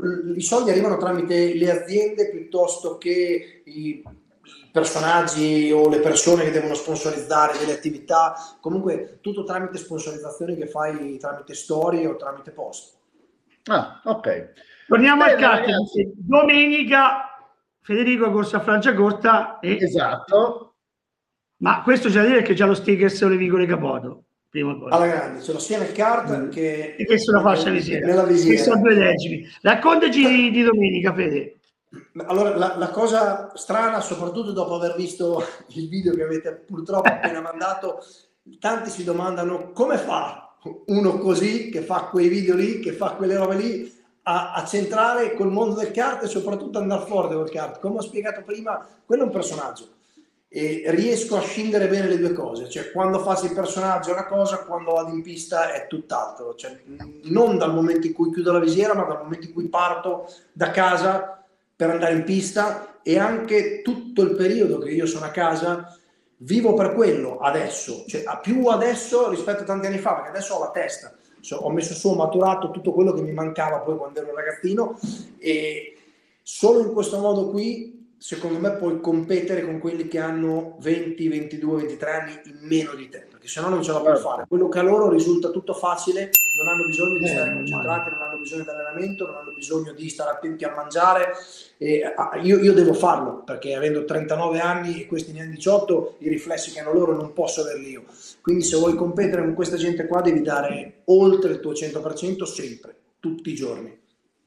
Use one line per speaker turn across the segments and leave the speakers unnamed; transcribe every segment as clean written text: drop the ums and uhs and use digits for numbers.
i soldi arrivano tramite le aziende piuttosto che i personaggi o le persone che devono sponsorizzare delle attività, comunque tutto tramite sponsorizzazioni che fai tramite storie o tramite post.
Ah, ok.
Torniamo al kart. Domenica Federico corsa a Franciacorta e...
Esatto.
Ma questo c'è da dire che già lo sticker le Vigole Capoto. Prima cosa.
Alla grande, ce l'ho sia nel kart che
sulla fascia visiera.
Nella visiera.
Che sono 2 decimi. Raccontaci di domenica, Fede.
Allora, la cosa strana, soprattutto dopo aver visto il video che avete purtroppo appena mandato, tanti si domandano come fa uno così, che fa quei video lì, che fa quelle robe lì, a centrare col mondo del kart e soprattutto andare forte col kart. Come ho spiegato prima, quello è un personaggio. E riesco a scindere bene le due cose, cioè quando faccio il personaggio è una cosa, quando vado in pista è tutt'altro, cioè, non dal momento in cui chiudo la visiera, ma dal momento in cui parto da casa per andare in pista, e anche tutto il periodo che io sono a casa vivo per quello adesso, cioè più adesso rispetto a tanti anni fa, perché adesso ho la testa, cioè, ho messo su, ho maturato tutto quello che mi mancava poi quando ero un ragazzino, e solo in questo modo qui secondo me puoi competere con quelli che hanno 20, 22, 23 anni in meno di te, perché se no non ce la puoi fare. Quello che a loro risulta tutto facile, non hanno bisogno di stare concentrati, non hanno bisogno di allenamento, non hanno bisogno di stare attenti a mangiare. Io devo farlo, perché avendo 39 anni e questi ne hanno 18, i riflessi che hanno loro non posso averli io. Quindi se vuoi competere con questa gente qua devi dare oltre il tuo 100% sempre, tutti i giorni.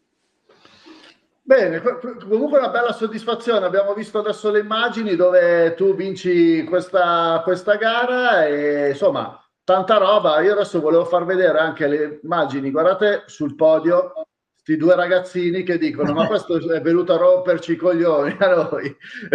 Bene, comunque una bella soddisfazione. Abbiamo visto adesso le immagini dove tu vinci questa gara e insomma tanta roba. Io adesso volevo far vedere anche le immagini. Guardate sul podio questi 2 ragazzini che dicono ma questo è venuto a romperci i coglioni a noi.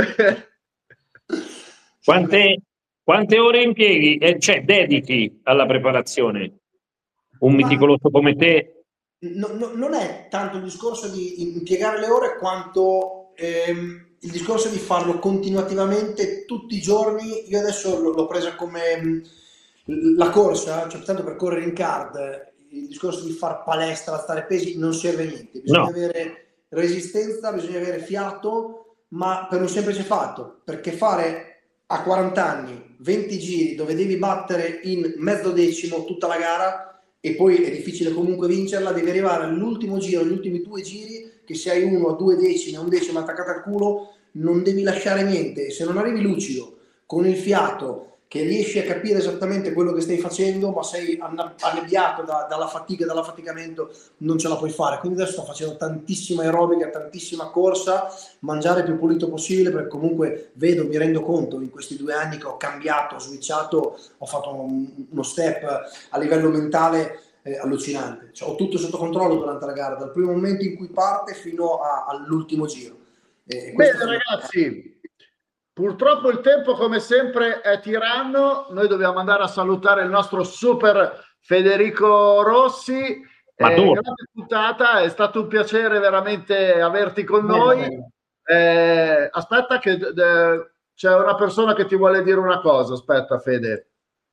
Quante ore impieghi, cioè dedichi alla preparazione? Un meticoloso come te?
Non è tanto il discorso di impiegare le ore quanto il discorso di farlo continuativamente tutti i giorni. Io adesso l'ho presa come la corsa, cioè tanto per correre in kart, il discorso di far palestra, stare pesi non serve a niente, bisogna avere resistenza, bisogna avere fiato, ma per un semplice fatto, perché fare a 40 anni 20 giri dove devi battere in mezzo decimo tutta la gara, e poi è difficile comunque vincerla, devi arrivare all'ultimo giro, agli ultimi 2 giri, che se hai 1 o 2 decimi, 1 decimo attaccato al culo, non devi lasciare niente. Se non arrivi lucido, con il fiato, che riesci a capire esattamente quello che stai facendo, ma sei annebbiato dalla fatica e dall'affaticamento, non ce la puoi fare. Quindi adesso sto facendo tantissima aerobica, tantissima corsa, mangiare il più pulito possibile, perché comunque mi rendo conto in questi 2 anni che ho cambiato, ho switchato, ho fatto uno step a livello mentale allucinante. Cioè, ho tutto sotto controllo durante la gara, dal primo momento in cui parte fino all'ultimo giro.
Bene ragazzi, purtroppo il tempo come sempre è tiranno, noi dobbiamo andare a salutare il nostro super Federico Rossi. Grande puntata, è stato un piacere veramente averti con noi. Aspetta che c'è una persona che ti vuole dire una cosa, aspetta Fede.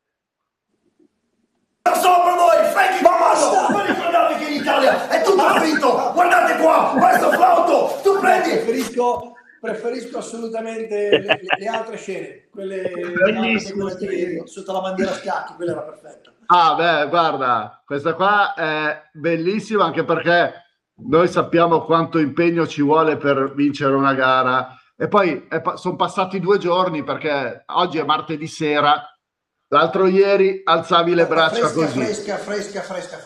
Sopra noi, Frankie Cavallo, non ricordate che in Italia è tutto finto, guardate qua, questo flauto, tu prendi.
Preferisco assolutamente le altre scene, quelle sotto la bandiera scacchi, quella era perfetta.
Ah beh, guarda, questa qua è bellissima, anche perché noi sappiamo quanto impegno ci vuole per vincere una gara, e poi sono passati 2 giorni, perché oggi è martedì sera, l'altro ieri alzavi le braccia così.
Fresca.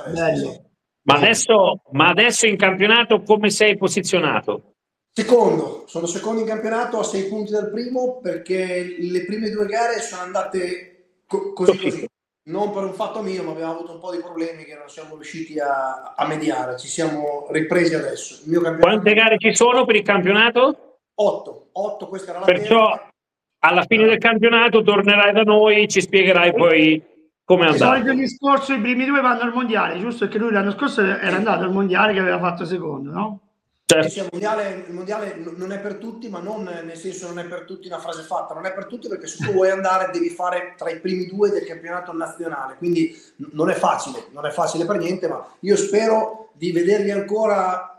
Ma adesso in campionato come sei posizionato?
Sono secondo in campionato a 6 punti dal primo, perché le prime 2 gare sono andate così. Non per un fatto mio, ma abbiamo avuto un po' di problemi che non siamo riusciti a mediare. Ci siamo ripresi adesso. Il mio campionato...
Quante gare ci sono per il campionato?
8, questa era la
Perciò
terza.
Alla fine del campionato tornerai da noi, ci spiegherai poi come è andato.
Di solito gli scorsi i primi 2 vanno al mondiale, giusto? Perché lui l'anno scorso era andato al mondiale che aveva fatto secondo, no?
Certo.
Sì, il mondiale non è per tutti, ma non nel senso non è per tutti una frase fatta, non è per tutti, perché se tu vuoi andare devi fare tra i primi 2 del campionato nazionale, quindi non è facile per niente, ma io spero di vedervi ancora